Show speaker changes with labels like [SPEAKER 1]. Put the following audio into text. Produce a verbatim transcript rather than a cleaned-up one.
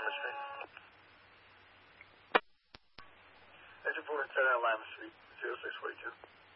[SPEAKER 1] Lima Street. Engine four ten at Lima Street, zero six forty-two.